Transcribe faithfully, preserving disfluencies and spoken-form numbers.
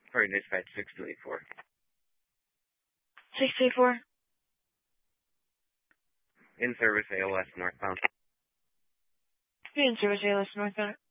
Sorry, dispatch six two eight four. six two eight four. In service A L S northbound. In service A L S northbound.